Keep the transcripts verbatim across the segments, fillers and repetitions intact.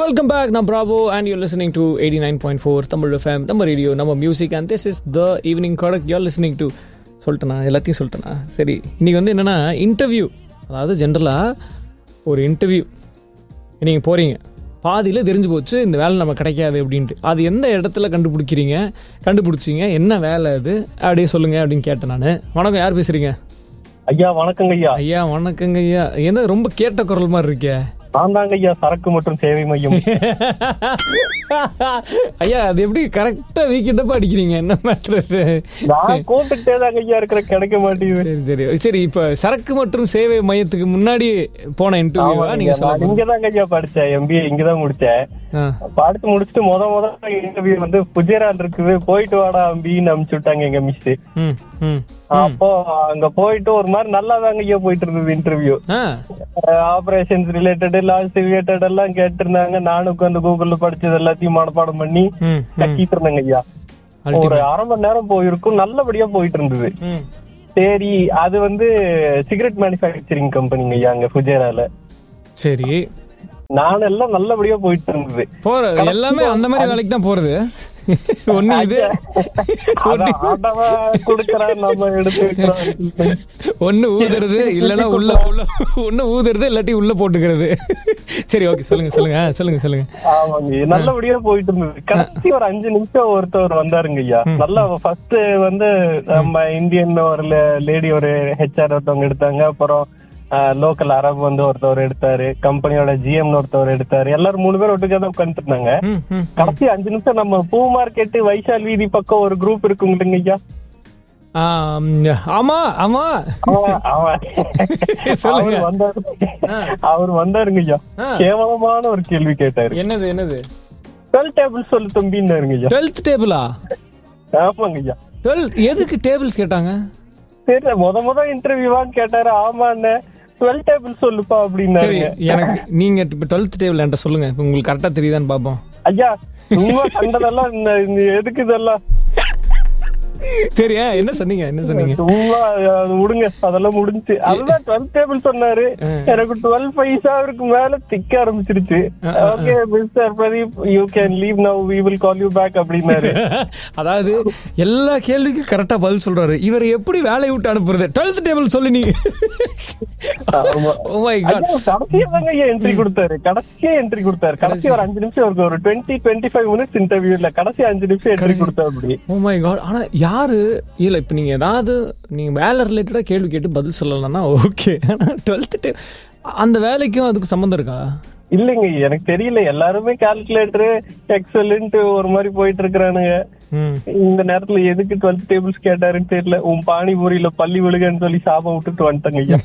Welcome back. I'm Bravo and you're listening to eighty-nine point four Tamil F M, நம்ம radio, நம்ம music, and this is the evening correct. You're listening to சொல்லிட்டேனா, எல்லாத்தையும் சொல்லிட்டேனா? சரி, இன்னைக்கு வந்து என்னென்னா interview. அதாவது ஜென்ரலாக ஒரு இன்டர்வியூ நீங்கள் போகிறீங்க, பாதியில் தெரிஞ்சு போச்சு இந்த வேலை நம்ம கிடைக்காது அப்படின்ட்டு. அது எந்த இடத்துல கண்டுபிடிக்கிறீங்க, கண்டுபிடிச்சிங்க, என்ன வேலை அது அப்படியே சொல்லுங்கள் அப்படின்னு கேட்டேன் நான். வணக்கம், யார் பேசுகிறீங்க? ஐயா வணக்கங்க ஐயா. ஐயா வணக்கங்க ஐயா. என்ன ரொம்ப கேட்ட குரல் மாதிரி இருக்கே? நான் தாங்க ஐயா, சரக்கு மற்றும் சேவை மையம். ஐயா அது எப்படி கரெக்டா வீக்கெண்டப்பா அடிக்கிறீங்க? என்ன மேட்டர்? நான் கூப்பிட்டே தாங்க ஐயா இருக்கிற, கிடைக்க மாட்டேங்குது. சரி சரி சரி. இப்ப சரக்கு மற்றும் சேவை மையத்துக்கு முன்னாடி போன இன்டர்வியூவா நீங்க? இங்கதாங்க ஐயா படிச்சேன், எம்பிஏ இங்கதான் முடிச்சேன். படிச்சு முடிச்சுட்டு முத முத இன்டர்வியூ வந்து புஜேரான் இருக்குது, போயிட்டு வாடா அம்பின்னு அனுப்பிச்சு விட்டாங்க எங்க மிஸ். அப்போ அங்க போயிட்டு ஒரு மாதிரி நல்லா தாங்க ஐயா போயிட்டு இருந்தது interview. Operations related, logistic related எல்லாம் கேட்டு இருந்தாங்க. நானும் உட்காந்து கூகுள்ல படிச்சது எல்லாத்தையும் மனப்பாடம் பண்ணி கட்டிட்டு இருந்தேங்க ஐயா. ஒரு அரை மணி நேரம் போயிருக்கும், நல்லபடியா போயிட்டு இருந்தது. சரி, அது வந்து சிகரெட் மேனுஃபேக்சரிங் கம்பெனிங்க ஐயா அங்க புஜேரால. சரி, நானும் எல்லாம் நல்லபடியா போயிட்டு இருந்தது. போற எல்லாமே அந்த மாதிரி வேலைக்கு தான் போறது. ஒண்ணு இது ஒண்ணு ஊதுறது, இல்லன்னா உள்ள உள்ள ஒண்ணு ஊதுறது, இல்லாட்டி உள்ள போட்டுக்கிறது. சரி, ஓகே, சொல்லுங்க சொல்லுங்க சொல்லுங்க சொல்லுங்க. ஆமாங்க, நல்லபடியா போயிட்டு இருந்தது. கடைசி ஒரு அஞ்சு நிமிஷம் ஒருத்தவர் வந்தாருங்க ஐயா. நல்லா ஃபர்ஸ்ட் வந்து நம்ம இந்தியன் ஒரு லேடி ஒரு ஹெச்ஆர் ஒருத்தவங்க எடுத்தாங்க. அப்புறம் லோக்கல் அரபு வந்து ஒருத்தவர் எடுத்தாரு, கம்பெனியோட ஜிஎம் ஒருத்தவர் எடுத்தாரு. எல்லாரும் மூணு பேர் ஒட்டுக்கா தான் உட்காந்துட்டு இருந்தாங்க. கடைசி அஞ்சு நிமிஷம் நம்ம பூ மார்க்கெட் வைசால் வீதி பக்கம் ஒரு குரூப் இருக்குங்க ஐயா. ஆமா ஆமா, அவர் வந்தாருங்க ஐயா. கேவலமான ஒரு கேள்வி கேட்டாரு. என்னது என்னது? டுவெல் டேபிள் சொல்லு தம்பின்னாருங்க ஐயா. டுவெல்த் டேபிளா? ஆமாங்க ஐயா. டுவெல் எதுக்கு டேபிள்ஸ் கேட்டாங்க? சரி, முத முத இன்டர்வியூவான்னு கேட்டாரு. ஆமாண்ணே, டுவெல் டேபிள் சொல்லுப்பா அப்படின்னாரு. எனக்கு நீங்க டுவெல்த் டேபிள் என்கிட்ட சொல்லுங்க, உங்களுக்கு கரெக்டா தெரியுதான்னு பாப்போம். ஐயா சும்மா கண்டதெல்லாம் எதுக்கு இதெல்லாம்? சரி, என்ன சொன்னீங்க என்ன சொன்னீங்க? சும்மா விடுங்க, அதெல்லாம் முடிஞ்சு. அதுதான் டுவெல்த் டேபிள் சொன்னாரு. எனக்கு டுவெல் பைசாவுக்கு மேல திக்க ஆரம்பிச்சிருச்சு. Okay mister Pradeep, you can leave now, we will call you back அப்படின்னாரு. அதாவது எல்லா கேள்விக்கும் கரெக்டா பதில் சொல்றாரு. இவர் எப்படி வேலையை விட்டு அனுப்புறது? டுவெல்த் டேபிள் சொல்லி நீங்க. கடைசியா என்ட்ரி கொடுத்தாரு, கடைசியா என்ட்ரி கொடுத்தாரு. கடைசி ஒரு அஞ்சு நிமிஷம் இருக்கு, ஒரு டுவெண்ட்டி டுவெண்ட்டி ஃபைவ் மினிட்ஸ் இன்டர்வியூல கடைசி அஞ்சு நிமிஷம் என்ட்ரி கொடுத்தாரு. அப்படி ஓ மை காட். ஆனா யாரு இல்ல, இப்ப நீங்க ஏதாவது நீங்க வேலை ரிலேட்டடா கேள்வி கேட்டு பதில் சொல்லலன்னா ஓகே. ஆனா டுவெல்த் அந்த வேலைக்கும் அதுக்கு சம்பந்தம் இருக்கா? இல்லைங்க, எனக்கு தெரியல. எல்லாருமே கால்குலேட்டரு எக்ஸல்ன்ட்டு ஒரு மாதிரி போயிட்டு இருக்கிறானுங்க. இந்த நேரத்துல எதுக்கு டுவெல்த் டேபிள்ஸ் கேட்டாருன்னு தெரியல. உன் பானிபூரியில பள்ளி விழுகன்னு சொல்லி சாபம் விட்டுட்டு வந்துட்டங்க ஐயா.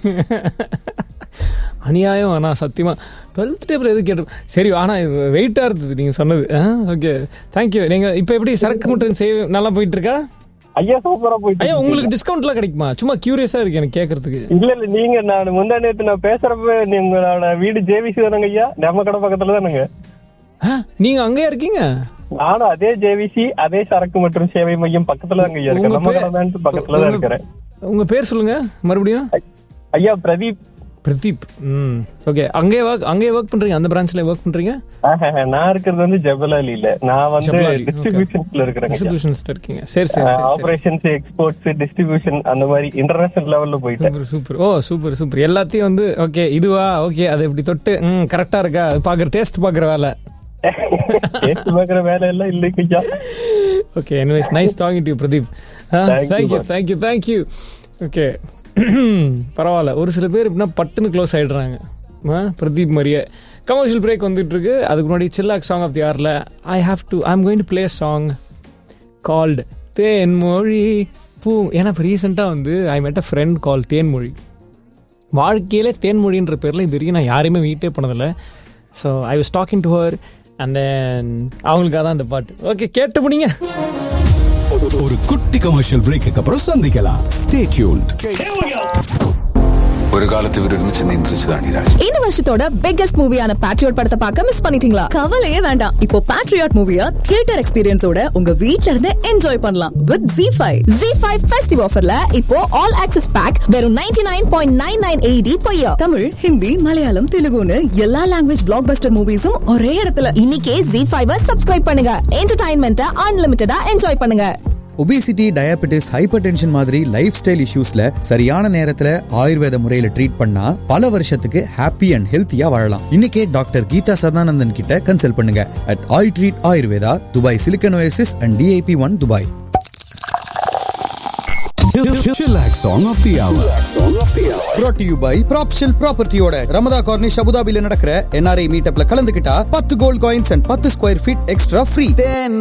அநியாயம். ஆனா சத்தியமா டுவெல்த் டேபிள் எது கேட்டு. சரி, ஆனா வெயிட்டா இருந்தது நீங்க சொன்னது. Okay, thank you. நீங்க இப்ப எப்படி சரக்கு மட்டும் சேவை நல்லா போயிட்டு இருக்கா? ஐயா சூப்பரா போயிட்டு. ஐயா உங்களுக்கு டிஸ்கவுண்ட் எல்லாம் கிடைக்குமா? சும்மா கியூரியஸா இருக்கு எனக்கு கேக்குறதுக்கு. இல்ல இல்ல, நீங்க நான் முந்தா நேத்து நான் பேசுறப்ப உங்களோட வீடு ஜேவிசி தானங்க ஐயா, நம்ம கடை பக்கத்துல தானுங்க. நீங்க அங்கேயா இருக்கீங்க? நானும் அதே ஜேவிசி, அதே சரக்கு மற்றும் சேவை மையம் பக்கத்துல தாங்க ஐயா இருக்கேன். நம்ம கடை தான் பக்கத்துல தான் இருக்கிறேன். உங்க பேர் சொல்லுங்க மறுபடியும். ஐயா பிரதீப். பிரதீப். ம், ஓகே. அங்கே வர்க் அங்கே வர்க் பண்றீங்க? அந்த பிரான்ச்ல வர்க் பண்றீங்க? நான் இருக்கிறது வந்து ஜெபலாலில. நான் வந்து டிஸ்ட்ரிபியூஷன்ஸ்ல இருக்கேன். டிஸ்ட்ரிபியூஷன்ஸ்ல இருக்கீங்க. சரி சரி. ஆபரேஷன்ஸ், எக்ஸ்போர்ட்ஸ், டிஸ்ட்ரிபியூஷன் அந்த மாதிரி இன்டர்நேஷனல் லெவல்ல போயிட்டேன். சூப்பர். ஓ சூப்பர் சூப்பர். எல்லாத்தையும் வந்து ஓகே இதுவா ஓகே அதை இப்படி தொட்டு ம் கரெக்டா இருக்கா பாக்குற, டேஸ்ட் பாக்குற வேலை. டேஸ்ட் பாக்குற வேலை எல்லாம் இல்லைங்க ஐயா. Okay, anyways nice talking to you Pradeep. Thank you thank you thank you. Okay, பரவாயில்ல. ஒரு சில பேர் இப்படின்னா பட்டுன்னு க்ளோஸ் ஆகிடுறாங்க. பிரதீப் மாதிரியே. கமர்ஷியல் பிரேக் வந்துட்டு இருக்கு. அதுக்கு முன்னாடி சில்லாக் song of the ஆர்ல I have to I am going to play song called Thenmozhi பூ. ஏன்னா இப்போ ரீசெண்டாக வந்து ஐ மெட் அ ஃப்ரெண்ட் கால் தேன்மொழி. வாழ்க்கையில் தேன்மொழின்ற பேரில் இது வரைக்கும் நான் யாரையுமே மீட்டே பண்ணதில்லை. So I was talking to her and then அவங்களுக்காக தான் இந்த பாட்டு. ஓகே, கேட்டு முடிங்க. ஒரு குட்டி கமர்ஷியல் பிரேக்கு அப்புறம் சந்திக்கலாம். Stay tuned. ஒரு காலத்து இவர் ഒരുമിച്ച് നിയന്ത്രിച്ചതാണ് ഈ രാജ്യം. இந்த வருஷத்தோட பிக்கெஸ்ட் மூவியான பேட்ரியாட் படத்தை பார்க்க மிஸ் பண்ணிட்டீங்களா? கவலையே வேண்டாம். இப்போ பேட்ரியாட் மூவிய தியேட்டர் எக்ஸ்பீரியன்ஸோட உங்க வீட்ல இருந்து என்ஜாய் பண்ணலாம் with Zee five. Zee five festive ஆஃபர்ல இப்போ ஆல் ஆக்சஸ் பேக் வெறும் ninety nine point nine nine eighty per year. Tamil, Hindi, Malayalam, தெலுங்குன்னு எல்லா லாங்குவேஜ் பிளாக் பஸ்டர் மூவிஸும் ஒரே இடத்துல. இன்னைக்கே ஜீ ஃபைவ் சப்ஸ்கிரைப் பண்ணுங்க. என்டர்டைன்மெண்ட்டை அன்லிமிட்டடா என்ஜாய் பண்ணுங்க. ஒபிசிட்டி, டயபெட்டிஸ், ஹைப்பர் டென்ஷன் மாதிரி லைஃப் ஸ்டைல் இஷ்யூஸ்ல சரியான நேரத்துல ஆயுர்வேத முறையில ட்ரீட் பண்ணா பல வருஷத்துக்கு ஹாப்பி அண்ட் ஹெல்த்தியா வாழலாம். இன்னைக்கே டாக்டர் கீதா சதானந்தன் கிட்ட கன்சல்ட் பண்ணுங்க அட் ஆய் treat Ayurveda, Dubai silicon oasis and DIP one Dubai. Chillax song of the hour. Song of the hour. Brought to you by Propshell Property-ஓட Ramada Cornish அபுதாபில நடக்கிற என்ஆர்ஐ மீட்டப்ல கலந்துக்கிட்டா பத்து கோல்ட் காயின்ஸ் அண்ட் பத்து square feet extra free.